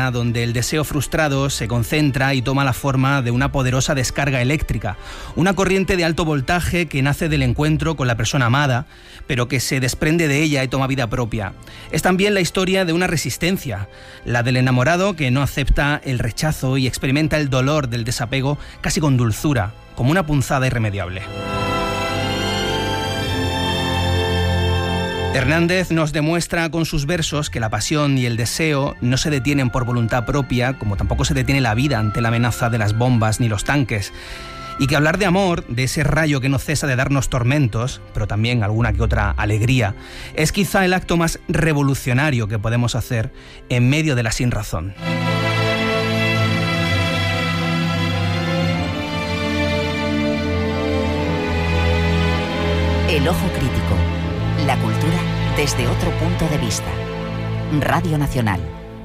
escena donde el deseo frustrado se concentra y toma la forma de una poderosa descarga eléctrica, una corriente de alto voltaje que nace del encuentro con la persona amada, pero que se desprende de ella y toma vida propia. Es también la historia de una resistencia, la del enamorado que no acepta el rechazo y experimenta el dolor del desapego casi con dulzura, como una punzada irremediable. Hernández nos demuestra con sus versos que la pasión y el deseo no se detienen por voluntad propia, como tampoco se detiene la vida ante la amenaza de las bombas ni los tanques. Y que hablar de amor, de ese rayo que no cesa de darnos tormentos, pero también alguna que otra alegría, es quizá el acto más revolucionario que podemos hacer en medio de la sinrazón. El ojo crítico. La cultura desde otro punto de vista. Radio Nacional.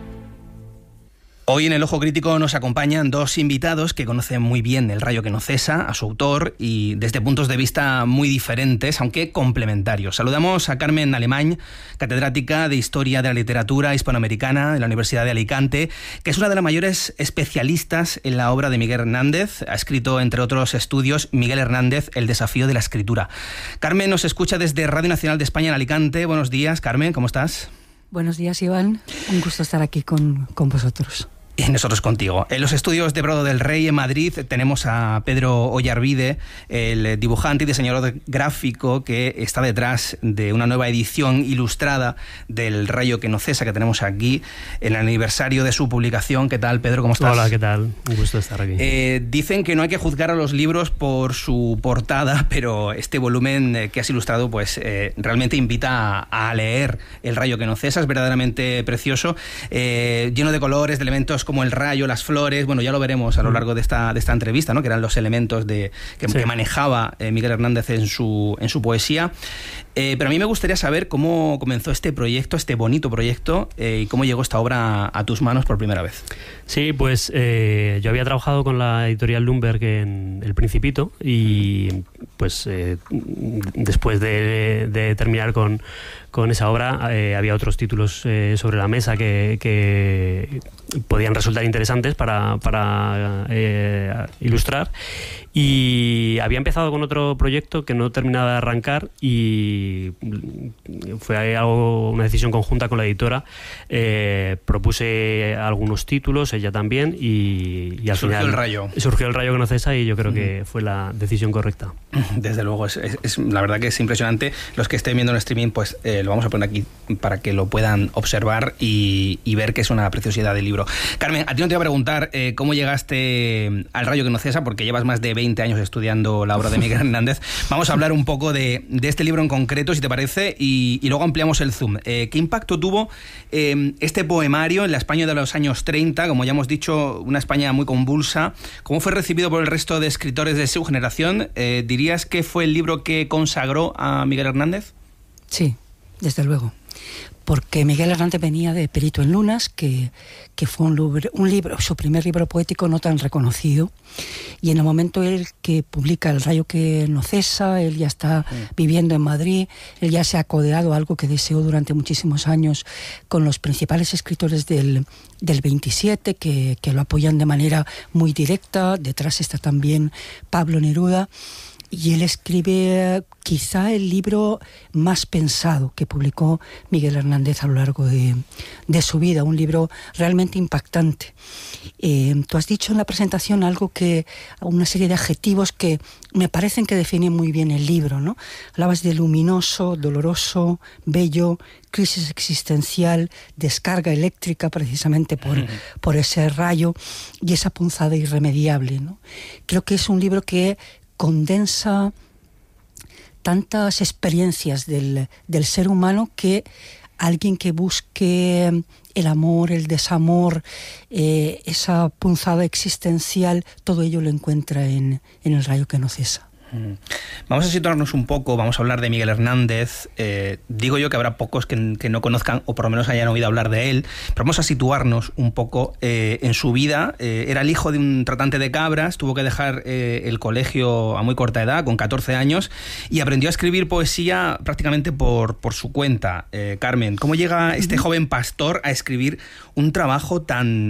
Hoy en El Ojo Crítico nos acompañan dos invitados que conocen muy bien El rayo que no cesa, a su autor, y desde puntos de vista muy diferentes, aunque complementarios. Saludamos a Carmen Alemany, catedrática de Historia de la Literatura Hispanoamericana de la Universidad de Alicante, que es una de las mayores especialistas en la obra de Miguel Hernández. Ha escrito, entre otros estudios, Miguel Hernández, El desafío de la escritura. Carmen nos escucha desde Radio Nacional de España en Alicante. Buenos días, Carmen, ¿cómo estás? Buenos días, Iván. Un gusto estar aquí con vosotros. Y nosotros contigo. En los estudios de Brodo del Rey en Madrid tenemos a Pedro Ollarvide, el dibujante y diseñador gráfico que está detrás de una nueva edición ilustrada del Rayo que no cesa que tenemos aquí en el aniversario de su publicación. ¿Qué tal, Pedro? ¿Cómo estás? Hola, ¿qué tal? Un gusto estar aquí. Dicen que no hay que juzgar a los libros por su portada, pero este volumen que has ilustrado pues realmente invita a leer El Rayo que no cesa. Es verdaderamente precioso, lleno de colores, de elementos como el rayo, las flores. Bueno, ya lo veremos a lo largo de esta entrevista, ¿no? Que eran los elementos que manejaba Miguel Hernández en su poesía. Pero a mí me gustaría saber cómo comenzó este proyecto, este bonito proyecto, y cómo llegó esta obra a tus manos por primera vez. Sí, pues yo había trabajado con la editorial Lumberg en El Principito y pues después de terminar con esa obra había otros títulos sobre la mesa que podían resultar interesantes para ilustrar, y había empezado con otro proyecto que no terminaba de arrancar y fue una decisión conjunta con la editora. Propuse algunos títulos, ella también, y al final surgió El Rayo que no cesa, y yo creo que fue la decisión correcta. Desde luego, es la verdad que es impresionante. Los que estén viendo en streaming, pues lo vamos a poner aquí para que lo puedan observar y ver que es una preciosidad de libro. Carmen, a ti no te voy a preguntar cómo llegaste al Rayo que no cesa, porque llevas más de 20 años estudiando la obra de Miguel Hernández. Vamos a hablar un poco de este libro en concreto, si te parece, y luego ampliamos el zoom. ¿Qué impacto tuvo este poemario en la España de los años 30? Como ya hemos dicho, una España muy convulsa. ¿Cómo fue recibido por el resto de escritores de su generación? ¿Dirías que fue el libro que consagró a Miguel Hernández? Sí, desde luego. Porque Miguel Hernández venía de Perito en Lunas, que fue un libro, su primer libro poético no tan reconocido, y en el momento él que publica El Rayo que no cesa, él ya está viviendo en Madrid, él ya se ha codeado, algo que deseó durante muchísimos años, con los principales escritores del 27, que lo apoyan de manera muy directa. Detrás está también Pablo Neruda, y él escribe quizá el libro más pensado que publicó Miguel Hernández a lo largo de su vida, un libro realmente impactante. Tú has dicho en la presentación una serie de adjetivos que me parecen que definen muy bien el libro, ¿no? Hablabas de luminoso, doloroso, bello, crisis existencial, descarga eléctrica, precisamente por ese rayo, y esa punzada irremediable, ¿no? Creo que es un libro que condensa tantas experiencias del ser humano, que alguien que busque el amor, el desamor, esa punzada existencial, todo ello lo encuentra en El Rayo que no cesa. Vamos a situarnos un poco, vamos a hablar de Miguel Hernández. Digo yo que habrá pocos que no conozcan o por lo menos hayan oído hablar de él, pero vamos a situarnos un poco en su vida. Era el hijo de un tratante de cabras, tuvo que dejar el colegio a muy corta edad, con 14 años, y aprendió a escribir poesía prácticamente por su cuenta. Carmen, ¿cómo llega este joven pastor a escribir un trabajo tan